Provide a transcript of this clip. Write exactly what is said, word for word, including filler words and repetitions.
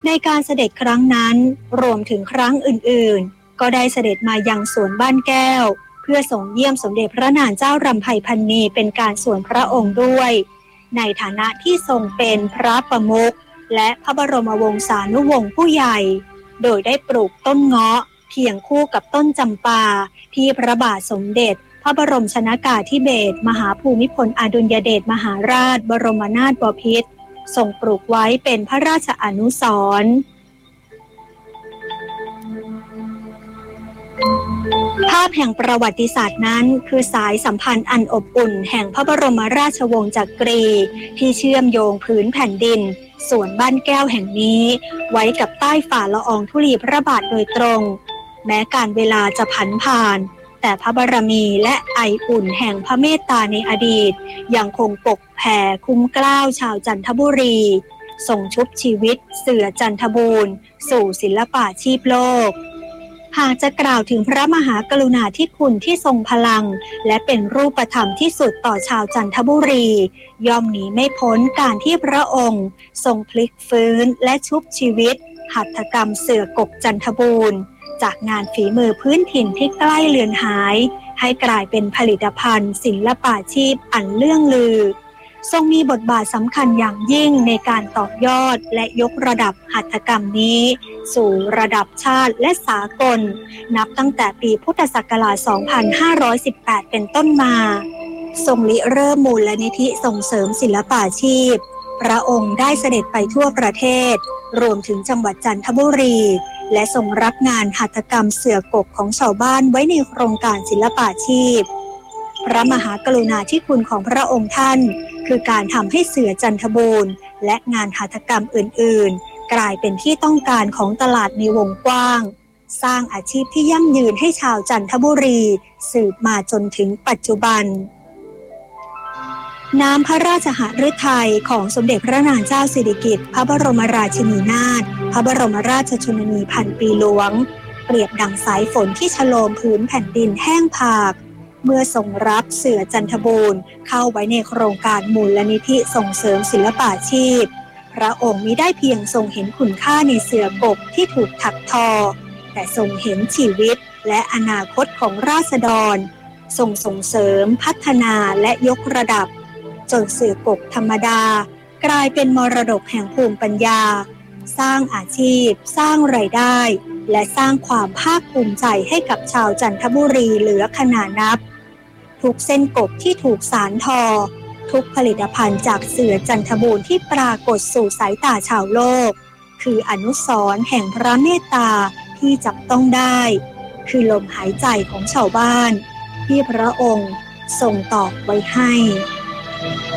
ในการเสด็จครั้งนั้นรวมถึงครั้งอื่นๆก็ได้เสด็จมายังสวนบ้านแก้วเพื่อส่งเยี่ยมสมเด็จพระนางเจ้ารำไพพรรณีเป็นการส่วนพระองค์ด้วยในฐานะที่ทรงเป็นพระประมุขและพระบรมวงศานุวงศ์ผู้ใหญ่โดยได้ปลูกต้นเงาะเคียงคู่กับต้นจำปาที่พระบาทสมเด็จพระบรมชนกาธิเบศรมหาภูมิพลอดุลยเดชมหาราชบรมนาถบพิตรทรงปลูกไว้เป็นพระราชอนุสรณ์ภาพแห่งประวัติศาสตร์นั้นคือสายสัมพันธ์อันอบอุ่นแห่งพระบรมราชวงศ์จักรีที่เชื่อมโยงพื้นแผ่นดินสวนบ้านแก้วแห่งนี้ไว้กับใต้ฝ่าละอองธุลีพระบาทโดยตรงแม้การเวลาจะผันผ่านแต่พระบารมีและไออุ่นแห่งพระเมตตาในอดีตยังคงปกแผ่คุ้มเกล้าชาวจันทบุรีส่งชุบชีวิตเสือจันทบูรณ์สู่ศิลปาชีพโลกหากจะกล่าวถึงพระมหากรุณาธิคุณที่ทรงพลังและเป็นรูปธรรมที่สุดต่อชาวจันทบุรีย่อมหนีไม่พ้นการที่พระองค์ทรงพลิกฟื้นและชุบชีวิตหัตถกรรมเสือกกจันทบูรณ์จากงานฝีมือพื้นถิ่นที่ใกล้เลือนหายให้กลายเป็นผลิตภัณฑ์ศิลปาชีพอันเลื่องลือทรงมีบทบาทสำคัญอย่างยิ่งในการต่อยอดและยกระดับหัตถกรรมนี้สู่ระดับชาติและสากลนับตั้งแต่ปีพุทธศักราช สองพันห้าร้อยสิบแปด เป็นต้นมาทรงริเริ่มมูลนิธิส่งเสริมศิลปาชีพพระองค์ได้เสด็จไปทั่วประเทศรวมถึงจังหวัดจันทบุรีและทรงรับงานหัตถกรรมเสือกกของชาวบ้านไว้ในโครงการศิลปาชีพพระมหากรุณาธิคุณของพระองค์ท่านคือการทำให้เสือจันทบูรณ์และงานหัตถกรรมอื่นๆกลายเป็นที่ต้องการของตลาดในวงกว้างสร้างอาชีพที่ยั่งยืนให้ชาวจันทบุรีสืบมาจนถึงปัจจุบันน้ำพระราชหฤทัยของสมเด็จพระนางเจ้าสิริกิติ์พระบรมราชินีนาถพระบรมราชชนนีพันปีหลวงเปรียบดังสายฝนที่ฉโลมพื้นแผ่นดินแห้งผากเมื่อทรงรับเสือจันทบูรณ์เข้าไว้ในโครงการมูลนิธิส่งเสริมศิลปาชีพพระองค์มิได้เพียงทรงเห็นคุณค่าในเสือกกที่ถูกถักทอแต่ทรงเห็นชีวิตและอนาคตของราษฎรทรงส่งเสริมพัฒนาและยกระดับจนเสือกกธรรมดากลายเป็นมรดกแห่งภูมิปัญญาสร้างอาชีพสร้างรายได้และสร้างความภาคภูมิใจให้กับชาวจันทบุรีเหลือขนานับทุกเส้นกบที่ถูกสานทอทุกผลิตภัณฑ์จากเสือจันทบูรณ์ที่ปรากฏสู่สายตาชาวโลกคืออนุสรณ์แห่งพระเมตตาที่จับต้องได้คือลมหายใจของชาวบ้านที่พระองค์ทรงตอกไว้ให้